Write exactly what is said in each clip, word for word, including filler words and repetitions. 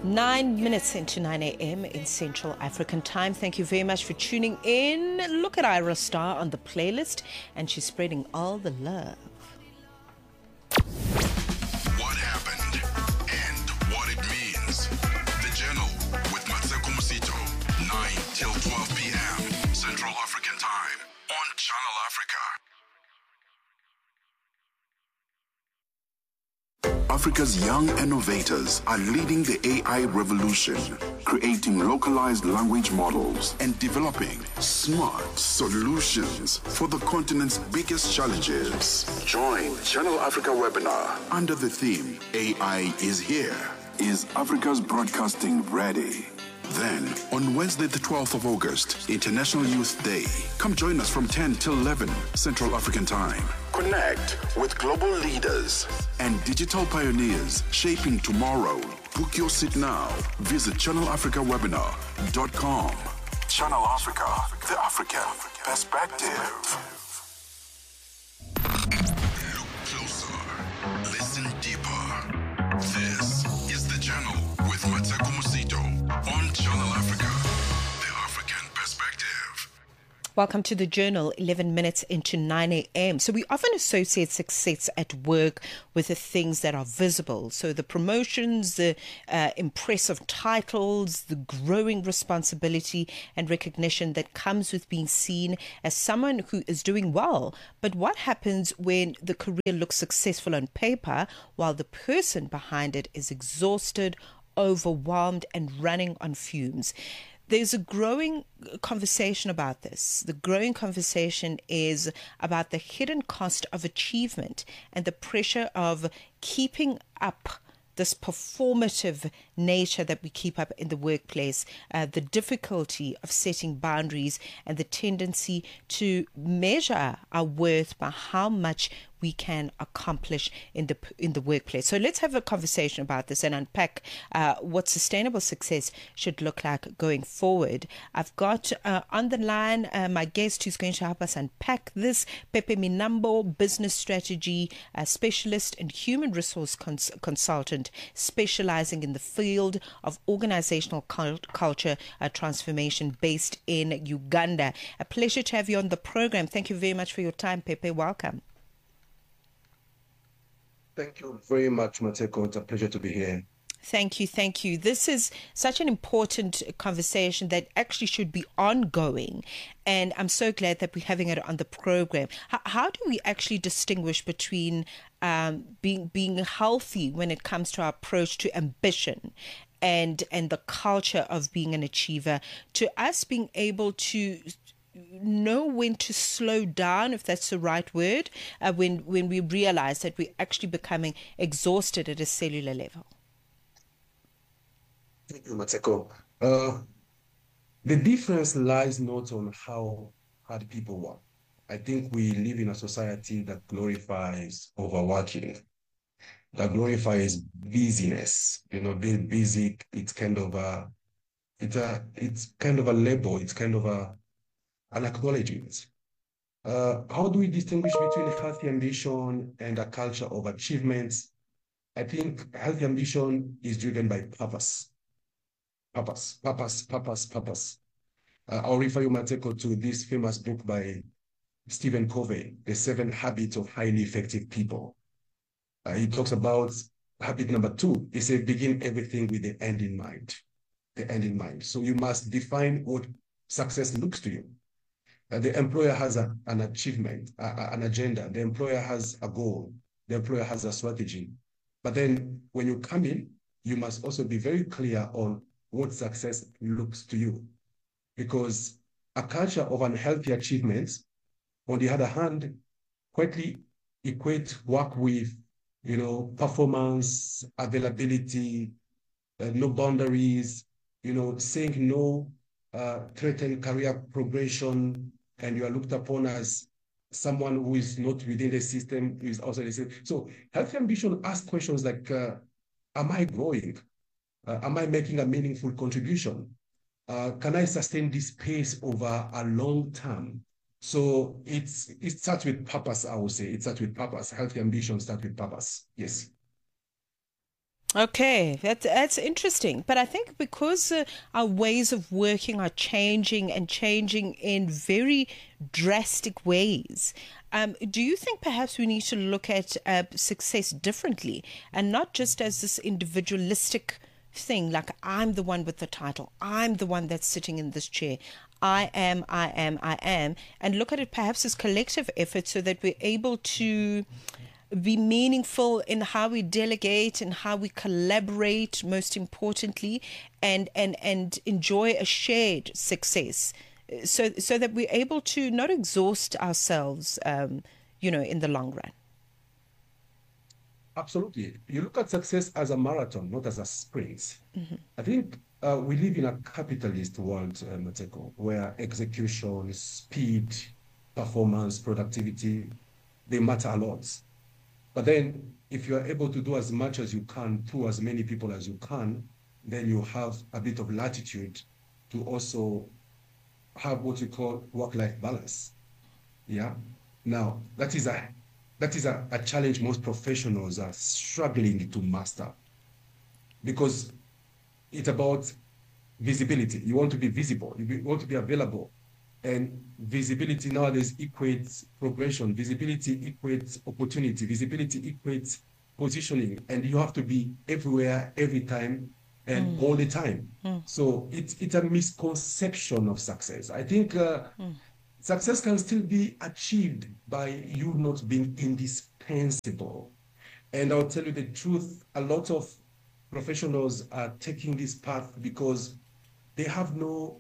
Nine minutes into nine a.m. in Central African Time. Thank you very much for tuning in. Look at Ira Star on the playlist, and she's spreading all the love. What happened and what it means. The Journal with Mateko Musito, nine till twelve p.m. Central African Time on Channel Africa. Africa's young innovators are leading the A I revolution, creating localized language models and developing smart solutions for the continent's biggest challenges. Join Channel Africa webinar under the theme A I is here. Is Africa's broadcasting ready? Then, on Wednesday the twelfth of August, International Youth Day, come join us from ten till eleven Central African Time. Connect with global leaders and digital pioneers shaping tomorrow. Book your seat now. Visit channel africa webinar dot com. Channel Africa, the African perspective. Look closer. Listen deeper. This is The Journal with Mateko Musito on Channel Africa, the African perspective. Welcome to The Journal, eleven minutes into nine a.m. So we often associate success at work with the things that are visible. So the promotions, the uh, impressive titles, the growing responsibility and recognition that comes with being seen as someone who is doing well. But what happens when the career looks successful on paper while the person behind it is exhausted, overwhelmed and running on fumes? There's a growing conversation about this. The growing conversation is about the hidden cost of achievement and the pressure of keeping up this performative nature that we keep up in the workplace, uh, the difficulty of setting boundaries and the tendency to measure our worth by how much we can accomplish in the in the workplace. So let's have a conversation about this and unpack uh, what sustainable success should look like going forward. I've got uh, on the line uh, my guest who's going to help us unpack this, Pepe Minambo, business strategy uh, specialist and human resource cons- consultant specializing in the field of organizational cult- culture uh, transformation based in Uganda. A pleasure to have you on the program. Thank you very much for your time, Pepe. Welcome. Thank you very much, Mateko. It's a pleasure to be here. Thank you, thank you. This is such an important conversation that actually should be ongoing, and I'm so glad that we're having it on the program. How, how do we actually distinguish between um, being being healthy when it comes to our approach to ambition and and the culture of being an achiever, to us being able to know when to slow down, if that's the right word, uh, when when we realize that we're actually becoming exhausted at a cellular level? Thank you, Mateko. Uh, the difference lies not on how hard people work. I think we live in a society that glorifies overworking, that glorifies busyness. You know, being busy, it's kind of a, it's a, it's kind of a label. It's kind of a an acknowledgement. Uh, how do we distinguish between healthy ambition and a culture of achievements? I think healthy ambition is driven by purpose. Purpose, purpose, purpose, purpose. Uh, I'll refer you, Mateko, to this famous book by Stephen Covey, The Seven Habits of Highly Effective People. Uh, he talks about habit number two. He said, begin everything with the end in mind. The end in mind. So you must define what success looks to you. Uh, the employer has a, an achievement, uh, an agenda. The employer has a goal. The employer has a strategy. But then when you come in, you must also be very clear on what success looks to you. Because a culture of unhealthy achievements, on the other hand, quickly equate work with, you know, performance, availability, uh, no boundaries, you know, saying no, uh, threaten career progression, and you are looked upon as someone who is not within the system, who is outside the system. So healthy ambition asks questions like, uh, am I growing? Uh, am I making a meaningful contribution? Uh, can I sustain this pace over a long term? So it's it starts with purpose, I would say. It starts with purpose. Healthy ambition starts with purpose. Yes. Okay, that's that's interesting. But I think because uh, our ways of working are changing and changing in very drastic ways, um, do you think perhaps we need to look at uh, success differently and not just as this individualistic thing, like I'm the one with the title, I'm the one that's sitting in this chair. I am, I am, I am, and look at it perhaps as collective effort so that we're able to be meaningful in how we delegate and how we collaborate, most importantly, and and and enjoy a shared success, so so that we're able to not exhaust ourselves, um, you know, in the long run. Absolutely. You look at success as a marathon, not as a sprint. Mm-hmm. I think uh, we live in a capitalist world, uh, Mateko, where execution, speed, performance, productivity, they matter a lot. But then if you are able to do as much as you can to as many people as you can, then you have a bit of latitude to also have what you call work-life balance. Yeah. Now, that is a that is a, a challenge most professionals are struggling to master, because it's about visibility. You want to be visible, you want to be available. And visibility nowadays equates progression. Visibility equates opportunity. Visibility equates positioning. And you have to be everywhere, every time, and mm. all the time. Mm. So it's, it's a misconception of success. I think uh, mm. success can still be achieved by you not being indispensable. And I'll tell you the truth, a lot of professionals are taking this path because they have no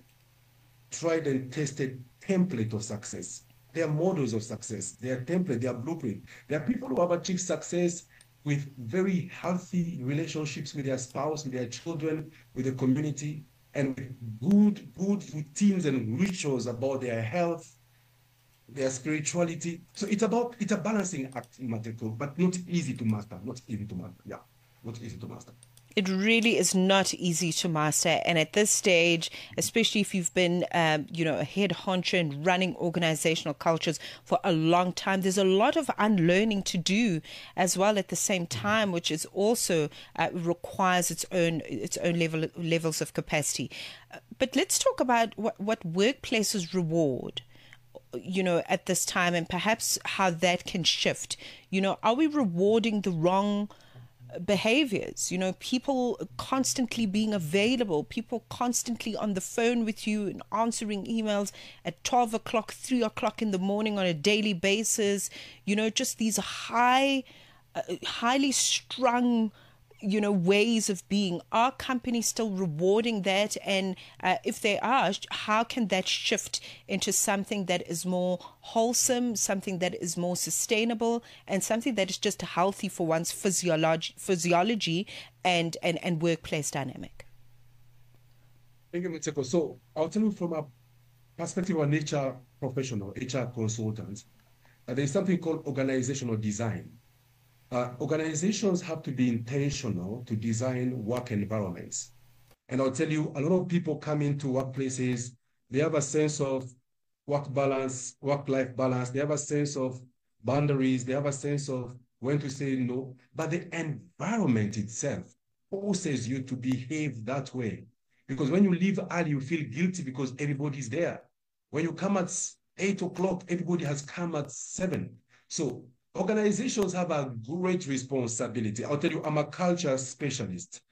tried and tested template of success. They are models of success. They are template, they are blueprint. There are people who have achieved success with very healthy relationships with their spouse, with their children, with the community, and with good, good routines and rituals about their health, their spirituality. So it's about, it's a balancing act in Mateko, but not easy to master, not easy to master. Yeah, not easy to master. It really is not easy to master. And at this stage, especially if you've been, um, you know, a head honcho and running organizational cultures for a long time, there's a lot of unlearning to do as well at the same time, which is also uh, requires its own its own level levels of capacity. Uh, but let's talk about what, what workplaces reward, you know, at this time, and perhaps how that can shift. You know, are we rewarding the wrong behaviors? You know, people constantly being available, people constantly on the phone with you and answering emails at twelve o'clock, three o'clock in the morning on a daily basis. You know, just these high, uh, highly strung, you know, ways of being. Are companies still rewarding that? And uh, if they are, how can that shift into something that is more wholesome, something that is more sustainable, and something that is just healthy for one's physiology, physiology and, and, and workplace dynamic? Thank you, Mitseko. So I'll tell you from a perspective of an H R professional, H R consultant, uh, there's something called organizational design. Uh, organizations have to be intentional to design work environments. And I'll tell you, a lot of people come into workplaces, they have a sense of work balance, work-life balance, they have a sense of boundaries, they have a sense of when to say no, but the environment itself forces you to behave that way. Because when you leave early, you feel guilty because everybody's there. When you come at eight o'clock, everybody has come at seven. So organizations have a great responsibility. I'll tell you, I'm a culture specialist.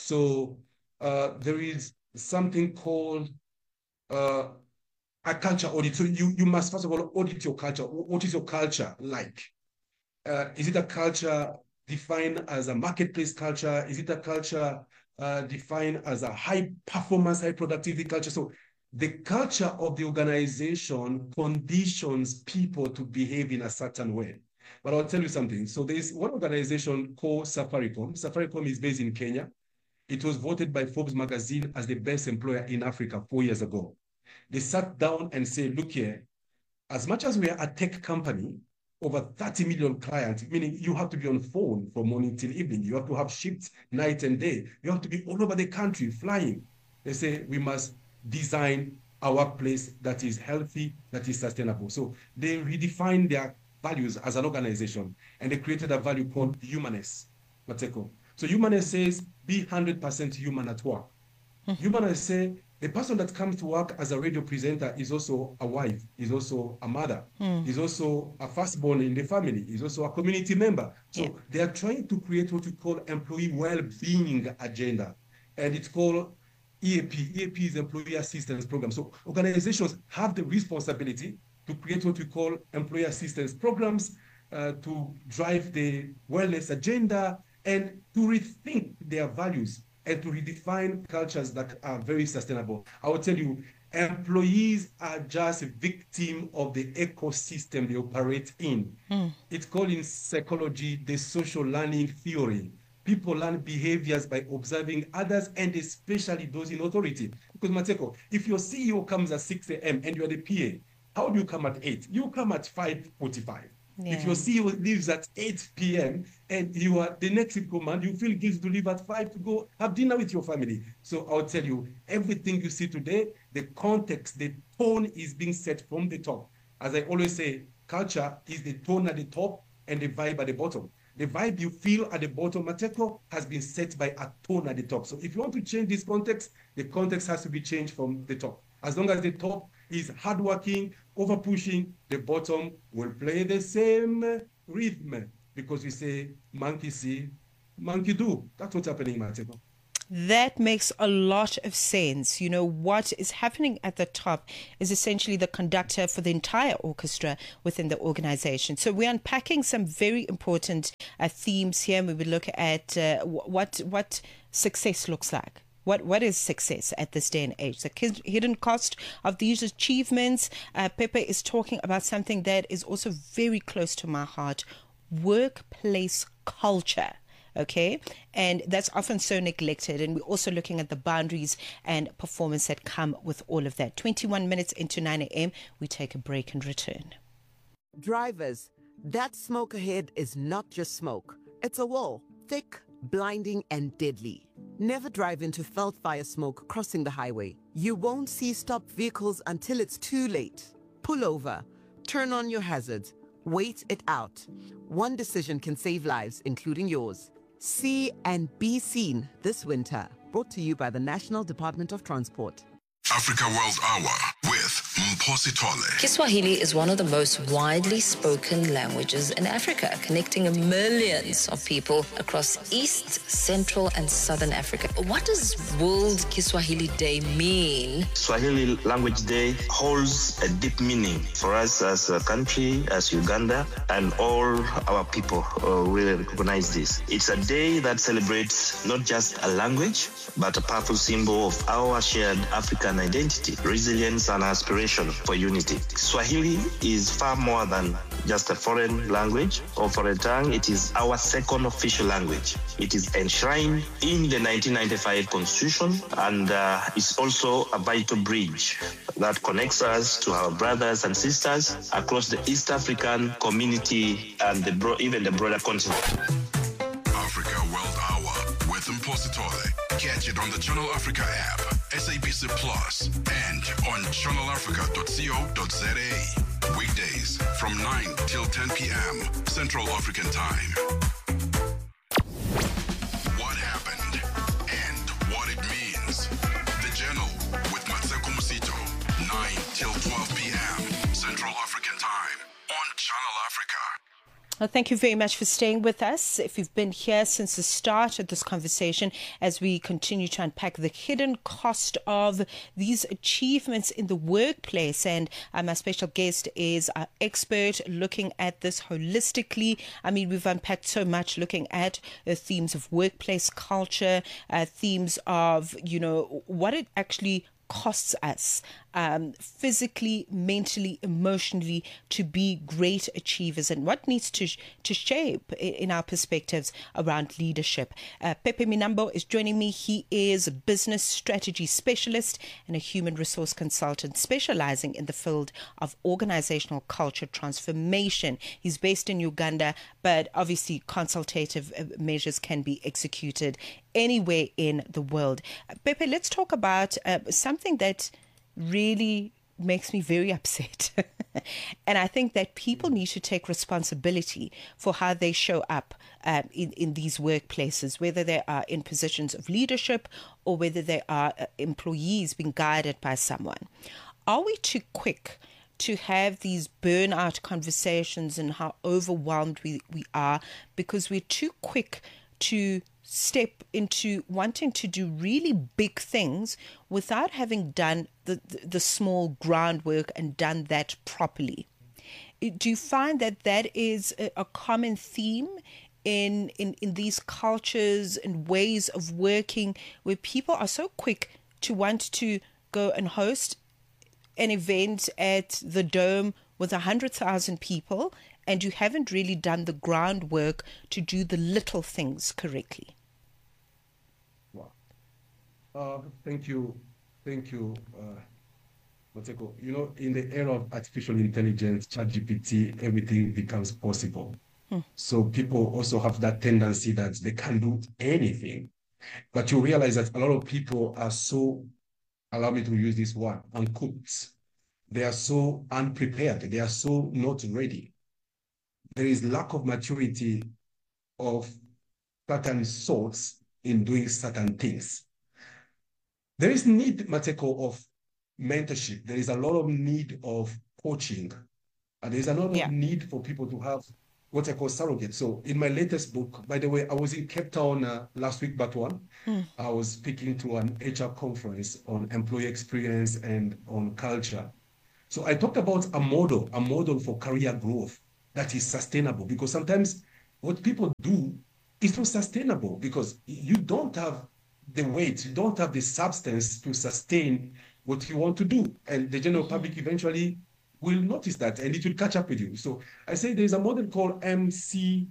So uh, there is something called uh, a culture audit. So you, you must, first of all, audit your culture. What is your culture like? Uh, is it a culture defined as a marketplace culture? Is it a culture uh, defined as a high performance, high productivity culture? So the culture of the organization conditions people to behave in a certain way. But I'll tell you something. So there's one organization called Safaricom. Safaricom is based in Kenya. It was voted by Forbes magazine as the best employer in Africa four years ago. They sat down and said, look here, as much as we are a tech company, over thirty million clients, meaning you have to be on phone from morning till evening. You have to have shifts night and day. You have to be all over the country flying. They say we must design a workplace that is healthy, that is sustainable. So they redefined their values as an organization, and they created a value called humanness, Mateko. So humanist says, be one hundred percent human at work. Mm-hmm. Humanists say, the person that comes to work as a radio presenter is also a wife, is also a mother, mm. is also a firstborn in the family, is also a community member. So yeah. they are trying to create what we call employee well-being agenda. And it's called E A P. E A P is Employee Assistance Program. So organizations have the responsibility to create what we call employee assistance programs uh, to drive the wellness agenda and to rethink their values and to redefine cultures that are very sustainable. I will tell you, employees are just a victim of the ecosystem they operate in. Mm. It's called in psychology the social learning theory. People learn behaviors by observing others and especially those in authority. Because Mateko, if your C E O comes at six A M and you're the P A, how do you come at eight? You come at five forty-five. Yeah. If your C E O leaves at eight P M and you are the next in command, you feel guilty to leave at five to go have dinner with your family. So I'll tell you, everything you see today, the context, the tone is being set from the top. As I always say, culture is the tone at the top and the vibe at the bottom. The vibe you feel at the bottom, Mateko, has been set by a tone at the top. So if you want to change this context, the context has to be changed from the top. As long as the top is hardworking, over pushing, the bottom will play the same rhythm because we say monkey see, monkey do. That's what's happening, Mateko. That makes a lot of sense. You know, what is happening at the top is essentially the conductor for the entire orchestra within the organization. So we're unpacking some very important uh, themes here. We will look at uh, what what success looks like. What what is success at this day and age? The hidden cost of these achievements. Uh, Pepe is talking about something that is also very close to my heart: workplace culture. Okay, and that's often so neglected. And we're also looking at the boundaries and performance that come with all of that. twenty-one minutes into nine A M, we take a break and return. Drivers, that smoke ahead is not just smoke. It's a wall, thick, blinding, and deadly. Never drive into felt fire smoke crossing the highway. You won't see stopped vehicles until it's too late. Pull over, turn on your hazards, wait it out. One decision can save lives, including yours. See and be seen this winter. Brought to you by the National Department of Transport. Africa World Hour with Mphosi Tole. Kiswahili is one of the most widely spoken languages in Africa, connecting millions of people across East, Central, and Southern Africa. What does World Kiswahili Day mean? Swahili Language Day holds a deep meaning for us as a country, as Uganda, and all our people uh, really recognize this. It's a day that celebrates not just a language, but a powerful symbol of our shared African identity, resilience, and aspiration for unity. Swahili is far more than just a foreign language or foreign tongue. It is our second official language. It is enshrined in the nineteen ninety-five Constitution and uh, is also a vital bridge that connects us to our brothers and sisters across the East African community and the bro- even the broader continent. Africa World Hour with Mphosi Tole. Catch it on the Channel Africa app, S A B C Plus, and on channel africa dot co dot za. Weekdays from nine till ten p.m. Central African Time. What happened and what it means. The Journal with Mateko Musito, nine till twelve p.m. Central African Time on Channel Africa. Well, thank you very much for staying with us. If you've been here since the start of this conversation, as we continue to unpack the hidden cost of these achievements in the workplace. And uh, my special guest is our expert looking at this holistically. I mean, we've unpacked so much looking at the themes of workplace culture, uh, themes of, you know, what it actually costs us um, physically, mentally, emotionally to be great achievers, and what needs to to shape in our perspectives around leadership. Uh, Pepe Minambo is joining me. He is a business strategy specialist and a human resource consultant specializing in the field of organizational culture transformation. He's based in Uganda, but obviously consultative measures can be executed anywhere in the world. Uh, Pepe, let's talk about uh, something that really makes me very upset. And I think that people need to take responsibility for how they show up um, in, in these workplaces, whether they are in positions of leadership or whether they are uh, employees being guided by someone. Are we too quick to have these burnout conversations and how overwhelmed we, we are because we're too quick to step into wanting to do really big things without having done the, the, the small groundwork and done that properly? Do you find that that is a, a common theme in, in, in these cultures and ways of working where people are so quick to want to go and host an event at the Dome with one hundred thousand people and you haven't really done the groundwork to do the little things correctly? Wow. Uh, thank you. Thank you, uh, Moteko. You know, in the era of artificial intelligence, ChatGPT, everything becomes possible. Hmm. So people also have that tendency that they can do anything. But you realize that a lot of people are so, allow me to use this word, uncooked. They are so unprepared. They are so not ready. There is lack of maturity of certain sorts in doing certain things. There is need, Mateko, of mentorship. There is a lot of need of coaching. And there is a lot yeah. of need for people to have what I call surrogate. So in my latest book, by the way, I was in Cape Town uh, last week, but one. Mm. I was speaking to an H R conference on employee experience and on culture. So I talked about a model, a model for career growth that is sustainable, because sometimes what people do is not sustainable because you don't have the weight, you don't have the substance to sustain what you want to do. And the general public eventually will notice that and it will catch up with you. So I say there's a model called M C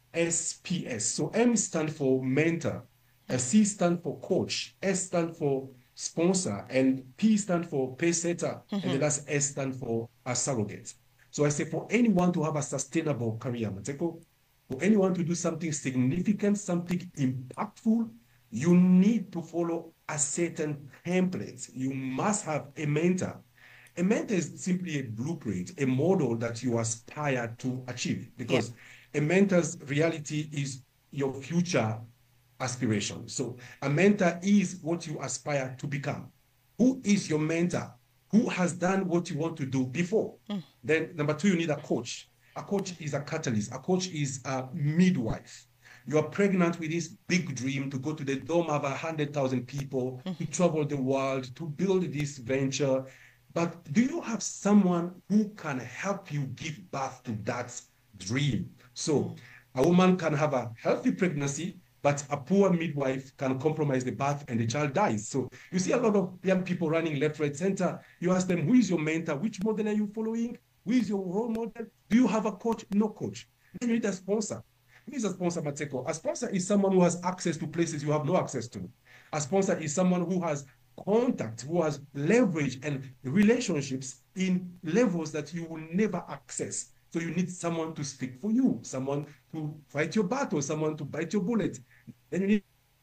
S P S. So M stands for mentor, C stands for coach, S stands for sponsor, and P stands for pay setter, mm-hmm. and the last S stands for a surrogate. So I say for anyone to have a sustainable career, Mateko, for anyone to do something significant, something impactful, you need to follow a certain template. You must have a mentor. A mentor is simply a blueprint, a model that you aspire to achieve, because yeah. a mentor's reality is your future aspiration. So a mentor is what you aspire to become. Who is your mentor? Who has done what you want to do before? Mm. Then number two, you need a coach. A coach is a catalyst. A coach is a midwife. You are pregnant with this big dream to go to the Dome of one hundred thousand people, mm. to travel the world, to build this venture. But do you have someone who can help you give birth to that dream? So a woman can have a healthy pregnancy, but a poor midwife can compromise the birth and the child dies. So you see a lot of young people running left, right, center. You ask them, who is your mentor? Which model are you following? Who is your role model? Do you have a coach? No coach. Then you need a sponsor. Who is a sponsor, Mateko? A sponsor is someone who has access to places you have no access to. A sponsor is someone who has contact, who has leverage and relationships in levels that you will never access. So you need someone to speak for you, someone to fight your battle, someone to bite your bullet. Then you need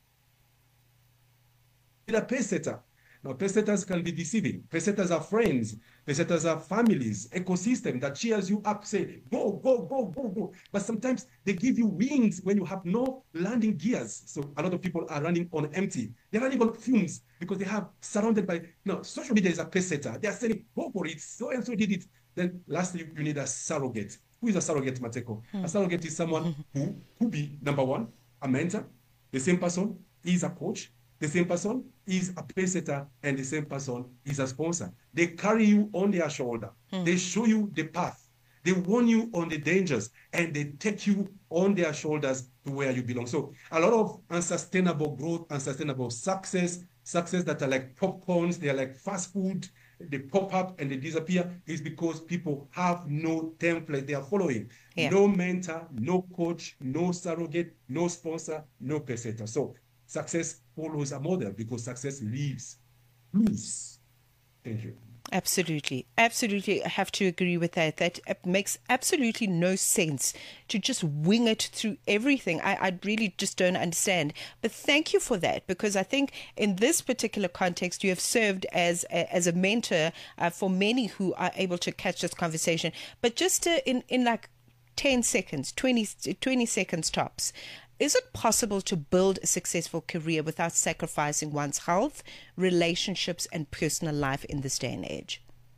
a pace setter. Now, pace setters can be deceiving. Pace setters are friends. Pace setters are families, ecosystem that cheers you up, say, go, go, go, go, go. But sometimes they give you wings when you have no landing gears. So a lot of people are running on empty. They're running on fumes because they have surrounded by, no, social media is a pace setter. They are saying, go for it. So and so did it. Then lastly, you need a surrogate. Who is a surrogate, Mateko? Hmm. A surrogate is someone who could be, number one, a mentor. The same person is a coach. The same person is a pace setter, and the same person is a sponsor. They carry you on their shoulder. Hmm. They show you the path. They warn you on the dangers, and they take you on their shoulders to where you belong. So a lot of unsustainable growth, unsustainable success, success that are like popcorns, they are like fast food, they pop up and they disappear, is because people have no template they are following. Yeah. No mentor, no coach, no surrogate, no sponsor, no pace setter. So success follows a model because success leaves clues. Thank you. Absolutely. Absolutely. I have to agree with that. That makes absolutely no sense to just wing it through everything. I, I really just don't understand. But thank you for that, because I think in this particular context, you have served as a, as a mentor uh, for many who are able to catch this conversation. But just uh, in, in like ten seconds, twenty, twenty seconds tops, is it possible to build a successful career without sacrificing one's health, relationships, and personal life in this day and age?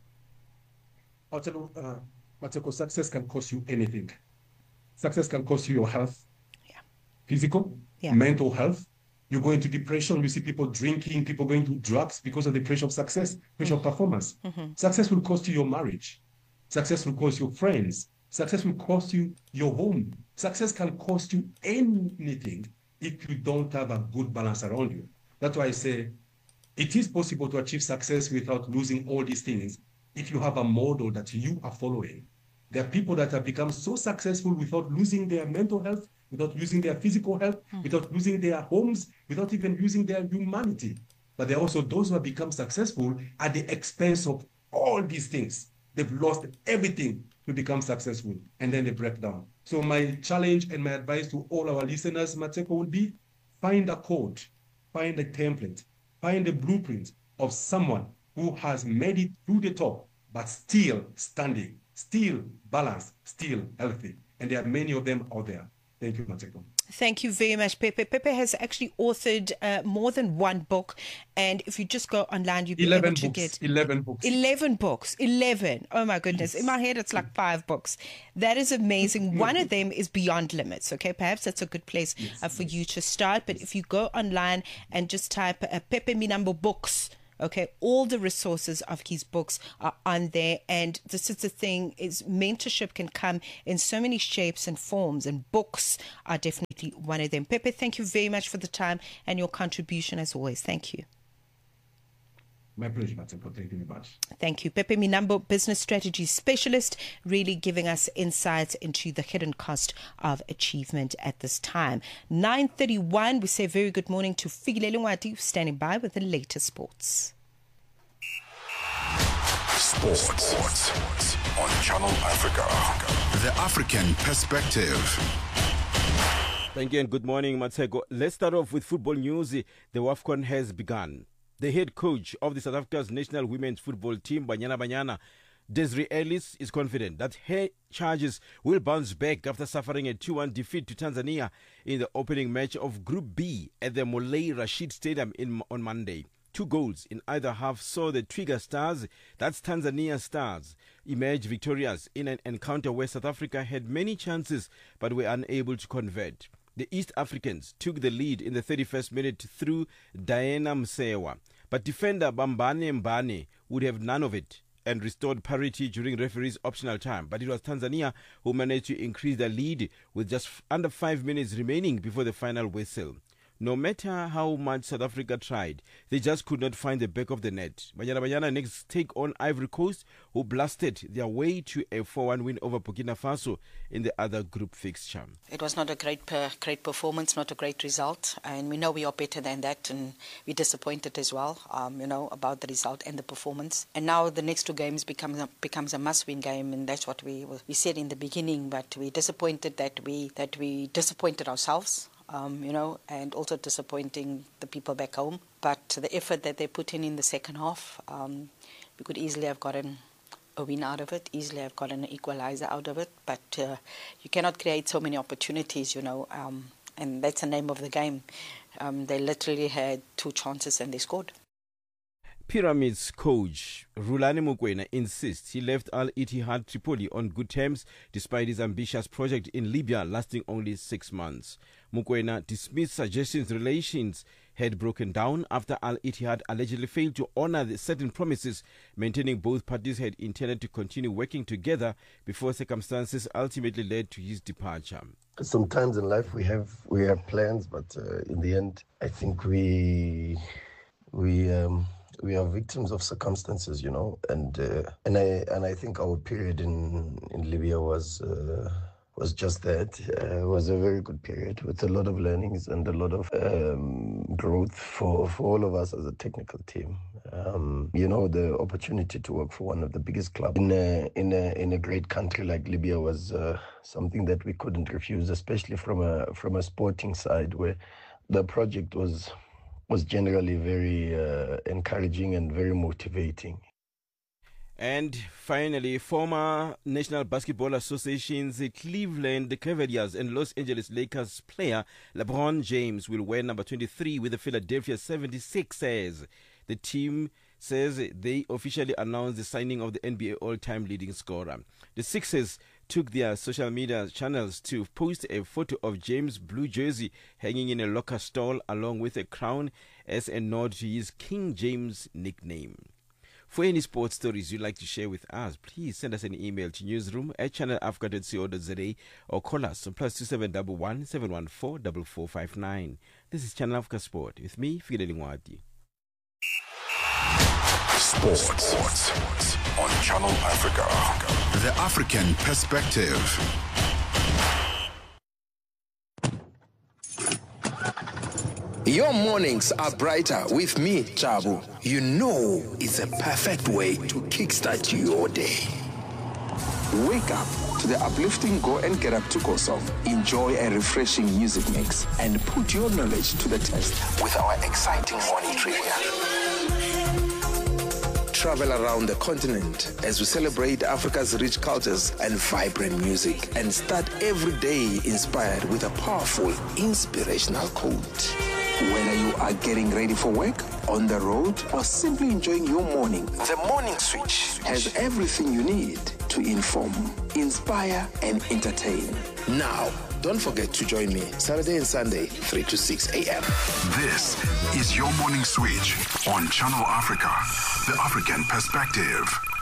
I'll tell you, uh, Mateko, success can cost you anything. Success can cost you your health, Yeah. physical, Yeah. mental health. You go into depression, you see people drinking, people going to drugs because of the pressure of success, pressure Mm-hmm. of performance. Mm-hmm. Success will cost you your marriage. Success will cost you friends. Success will cost you your home. Success can cost you anything if you don't have a good balance around you. That's why I say it is possible to achieve success without losing all these things if you have a model that you are following. There are people that have become so successful without losing their mental health, without losing their physical health, mm. without losing their homes, without even losing their humanity. But there are also those who have become successful at the expense of all these things. They've lost everything to become successful, and then they break down. So my challenge and my advice to all our listeners, Mateko, would be find a code, find a template, find a blueprint of someone who has made it through the top, but still standing, still balanced, still healthy. And there are many of them out there. Thank you, Mateko. Thank you very much, Pepe. Pepe has actually authored uh, more than one book, and if you just go online, you'll be able to books, get eleven books. Eleven books. Eleven. Oh my goodness! Yes. In my head, it's like five books. That is amazing. One of them is Beyond Limits. Okay, perhaps that's a good place yes, uh, for yes. you to start. But if you go online and just type uh, Pepe Minambo books. Okay, all the resources of his books are on there, and this is the thing: is mentorship can come in so many shapes and forms, and books are definitely one of them. Pepe, thank you very much for the time and your contribution as always. Thank you. My pleasure, Mateko. Thank you very much. Thank you. Pepe Minambo, business strategy specialist, really giving us insights into the hidden cost of achievement at this time. nine thirty-one, we say very good morning to Fikile Lungwati, standing by with the latest sports. Sports, sports on Channel Africa. The African perspective. Thank you and good morning, Mateko. Let's start off with football news. The WAFCON has begun. The head coach of the South Africa's national women's football team, Banyana Banyana, Desiree Ellis, is confident that her charges will bounce back after suffering a two one defeat to Tanzania in the opening match of Group B at the Molay Rashid Stadium in, on Monday. Two goals in either half saw the Twiga Stars, that's Tanzania Stars, emerge victorious in an encounter where South Africa had many chances but were unable to convert. The East Africans took the lead in the thirty-first minute through Diana Msewa, but defender Bambane Mbane would have none of it and restored parity during referee's optional time. But it was Tanzania who managed to increase their lead with just under five minutes remaining before the final whistle. No matter how much South Africa tried, they just could not find the back of the net. Banyana Banyana next take on Ivory Coast, who blasted their way to a four one win over Burkina Faso in the other group fixture. It was not a great per, great performance, not a great result, and we know we are better than that, and we're disappointed as well, um, you know, about the result and the performance. And now the next two games becomes a, becomes a must-win game, and that's what we we said in the beginning. But we're disappointed that we that we disappointed ourselves. Um, you know, and also disappointing the people back home. But the effort that they put in in the second half, um, we could easily have gotten a win out of it, easily have gotten an equalizer out of it. But uh, you cannot create so many opportunities, you know, um, and that's the name of the game. Um, they literally had two chances and they scored. Pyramids coach Rulani Mokoena insists he left Al Ittihad Tripoli on good terms despite his ambitious project in Libya lasting only six months. Mokoena dismissed suggestions relations had broken down after Al Ittihad allegedly failed to honor the certain promises, maintaining both parties had intended to continue working together before circumstances ultimately led to his departure. Sometimes in life we have we have plans, but uh, in the end, I think we we. Um, We are victims of circumstances, you know, and uh, and I and I think our period in, in Libya was uh, was just that. Uh, it was a very good period with a lot of learnings and a lot of um, growth for, for all of us as a technical team. Um, you know, the opportunity to work for one of the biggest clubs in a, in a, in a great country like Libya was uh, something that we couldn't refuse, especially from a from a sporting side, where the project was was generally very uh, encouraging and very motivating. And finally, former National Basketball Association's Cleveland Cavaliers and Los Angeles Lakers player LeBron James will wear number twenty-three with the Philadelphia seventy-sixers. The team says they officially announced the signing of the N B A all-time leading scorer. The Sixers took their social media channels to post a photo of James' blue jersey hanging in a locker stall along with a crown as a nod to his King James nickname. For any sports stories you'd like to share with us, please send us an email to newsroom at channel africa dot co dot za or call us on plus two seven one one, seven one four, four four five nine. This is Channel Africa Sport with me, Fidel Ngwati. Sports. Sports on Channel Africa. The African perspective. Your mornings are brighter with me, Chabu. You know it's a perfect way to kickstart your day. Wake up to the uplifting Go and Get Up to Go song. Enjoy a refreshing music mix and put your knowledge to the test with our exciting morning trivia. Travel around the continent as we celebrate Africa's rich cultures and vibrant music, and start every day inspired with a powerful, inspirational quote. Whether you are getting ready for work, on the road, or simply enjoying your morning, the Morning Switch has everything you need to inform, inspire, and entertain. Now, don't forget to join me Saturday and Sunday, three to six a.m. This is your Morning Switch on Channel Africa, the African perspective.